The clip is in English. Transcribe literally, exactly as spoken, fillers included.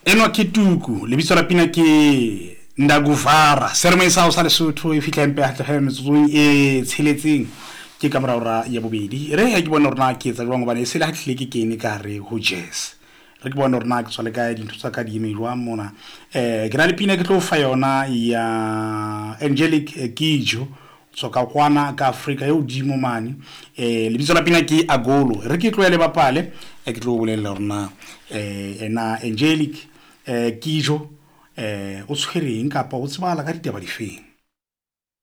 Enwa ke tuku lebitso la pina ke Ndaguvara serme sa o sa Lesotho e fitla empe ha metsotso e tsheletseng ke ka mora ya bobedi re ha ke bona rona ke tsa jwang bana se le ha tlile ke kene ka re ho jazz re ke bona rona ke tswale ka dintho tsa ka di emelwa mona eh ke na le pina ke tlo fa yona ya Angelique Kidjo so ka kwana ka Africa yo dimo mane eh lebitso la pina ke Agolo re ke tlo ya le bapale e ke tlo bolela rona eh ena Angelique eh Kidjo eh o tshwereng kapa o tsebala ka ditaba di feng.